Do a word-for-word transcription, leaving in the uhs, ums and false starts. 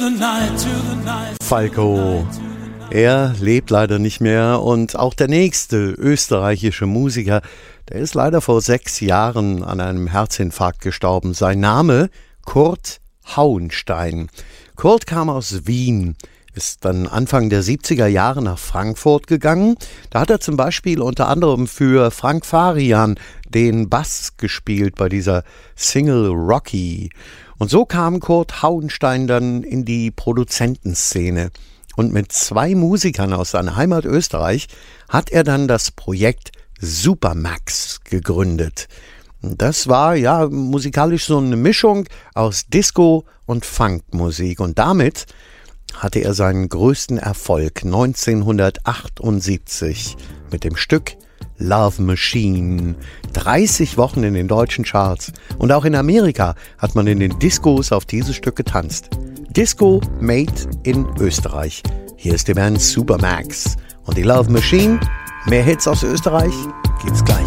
Falco. Er lebt leider nicht mehr und auch der nächste österreichische Musiker, der ist leider vor sechs Jahren an einem Herzinfarkt gestorben. Sein Name Kurt Hauenstein. Kurt kam aus Wien, ist dann Anfang der siebziger Jahre nach Frankfurt gegangen. Da hat er zum Beispiel unter anderem für Frank Farian den Bass gespielt bei dieser Single Rocky. Und so kam Kurt Hauenstein dann in die Produzentenszene. Und mit zwei Musikern aus seiner Heimat Österreich hat er dann das Projekt Supermax gegründet. Das war ja musikalisch so eine Mischung aus Disco und Funkmusik. Und damit hatte er seinen größten Erfolg neunzehnhundertachtundsiebzig mit dem Stück Love Machine. dreißig Wochen in den deutschen Charts. Und auch in Amerika hat man in den Discos auf dieses Stück getanzt. Disco made in Österreich. Hier ist die Band Supermax. Und die Love Machine. Mehr Hits aus Österreich gibt's gleich.